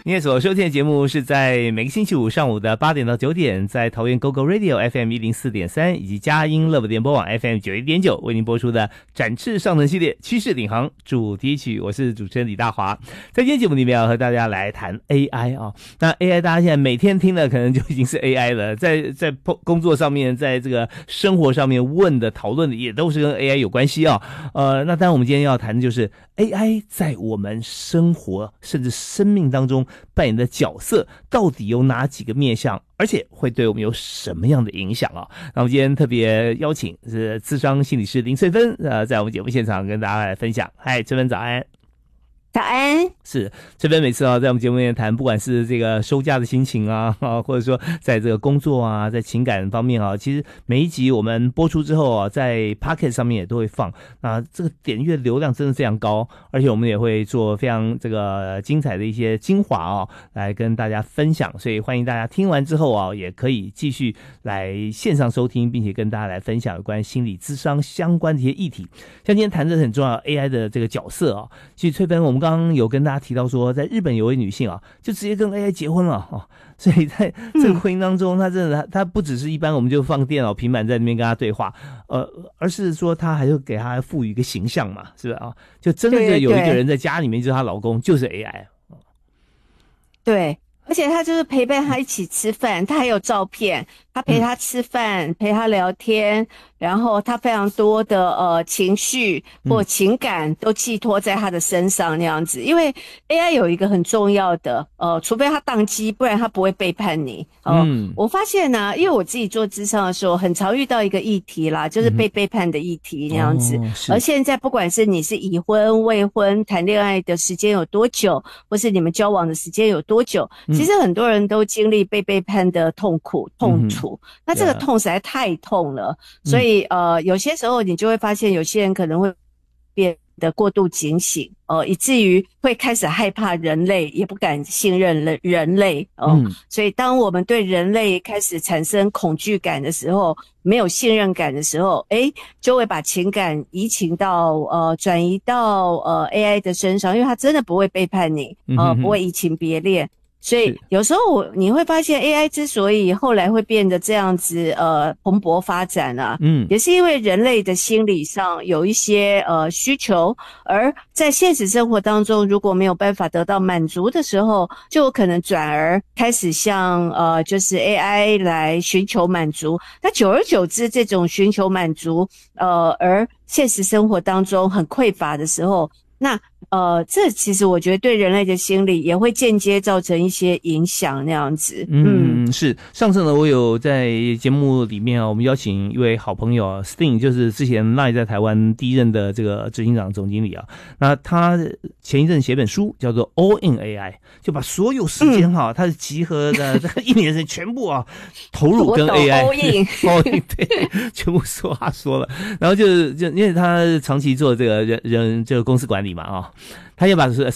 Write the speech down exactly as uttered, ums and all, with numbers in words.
你也所收听的节目是在每个星期五上午的八点到九点，在桃园 G O G O Radio F M 一零四点三以及佳音乐播联播网 F M 九一点九为您播出的展翅上腾系列趋势领航主题曲。我是主持人李大华，在今天节目里面要和大家来谈 A I 啊。那 A I 大家现在每天听的可能就已经是 A I 了，在在工作上面，在这个生活上面问的讨论的也都是跟 A I 有关系啊。呃，那当然我们今天要谈的就是 A I 在我们生活甚至生命当中扮演的角色到底有哪几个面向，而且会对我们有什么样的影响啊？那我们今天特别邀请是諮商心理师林萃芬，呃，在我们节目现场跟大家来分享。嗨，萃芬早安。 早安。 是萃芬每次啊，在我们节目里面谈，不管是这个收假的心情啊，啊，或者说在这个工作啊，在情感方面啊，其实每一集我们播出之后啊，在 Podcast 上面也都会放，那这个点阅流量真的非常高，而且我们也会做非常这个精彩的一些精华啊，来跟大家分享，所以欢迎大家听完之后啊，也可以继续来线上收听，并且跟大家来分享有关心理諮商相关的一些议题。像今天谈的很重要 A I 的这个角色啊，其实萃芬我们刚刚有跟大家提到说，在日本有位女性啊，就直接跟 A I 结婚了啊，所以在这个婚姻当中，她真的她不只是一般我们就放电脑平板在那边跟她对话，呃，而是说她还是给她赋予一个形象嘛，是不是啊？就真的就有一个人在家里面，就是她老公，就是 A I。 对，而且她就是陪伴她一起吃饭，她还有照片，她陪她吃饭，嗯、陪她聊天。然后他非常多的呃情绪或情感都寄托在他的身上那样子，因为 A I 有一个很重要的呃，除非他宕机，不然他不会背叛你。呃、嗯，我发现呢、啊，因为我自己做諮商的时候，很常遇到一个议题啦，就是被背叛的议题那样子。嗯哦、而现在不管是你是已婚、未婚、谈恋爱的时间有多久，或是你们交往的时间有多久，嗯、其实很多人都经历被背叛的痛苦、痛楚。嗯、那这个痛实在太痛了，嗯、所以。呃，有些时候你就会发现，有些人可能会变得过度警醒，呃，以至于会开始害怕人类，也不敢信任人人类，哦、呃嗯，所以当我们对人类开始产生恐惧感的时候，没有信任感的时候，诶，就会把情感移情到呃转移到呃 A I 的身上，因为它真的不会背叛你，呃，不会移情别恋。所以有时候你会发现 A I 之所以后来会变得这样子呃蓬勃发展啊，嗯，也是因为人类的心理上有一些呃需求，而在现实生活当中如果没有办法得到满足的时候，就有可能转而开始向呃就是 A I 来寻求满足。那久而久之，这种寻求满足呃而现实生活当中很匮乏的时候，那呃，这其实我觉得对人类的心理也会间接造成一些影响那样子。 嗯，嗯是。上次呢，我有在节目里面啊，我们邀请一位好朋友 Sting， 就是之前 Line 在台湾第一任的这个执行长总经理啊。那他前一阵写本书叫做 All in A I， 就把所有时间哈、啊，他、嗯、集合的一年的时间全部啊投入跟 A I。 All in All in 对，全部说话说了。然后就就因为他长期做这个人人这个公司管理嘛啊。他也把